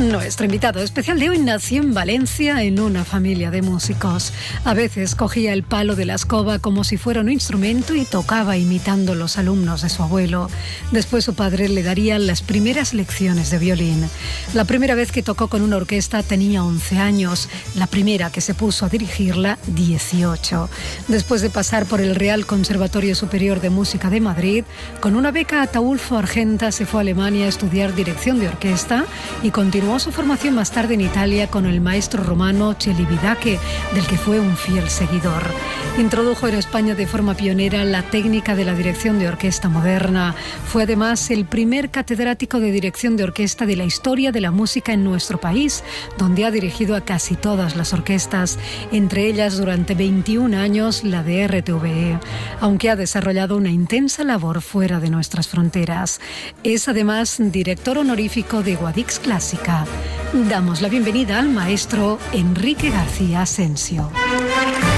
Nuestro invitado especial de hoy nació en Valencia en una familia de músicos. A veces cogía el palo de la escoba como si fuera un instrumento y tocaba imitando los alumnos de su abuelo. Después su padre le daría las primeras lecciones de violín. La primera vez que tocó con una orquesta tenía 11 años, la primera que se puso a dirigirla 18. Después de pasar por el Real Conservatorio Superior de Música de Madrid, con una beca Ataulfo Argenta se fue a Alemania a estudiar dirección de orquesta y continuó su formación más tarde en Italia con el maestro romano Celibidache, del que fue un fiel seguidor. Introdujo en España de forma pionera la técnica de la dirección de orquesta moderna. Fue además el primer catedrático de dirección de orquesta de la historia de la música en nuestro país, donde ha dirigido a casi todas las orquestas, entre ellas durante 21 años la de RTVE, aunque ha desarrollado una intensa labor fuera de nuestras fronteras. Es además director honorífico de Guadix Clásica. Damos la bienvenida al maestro Enrique García Asensio.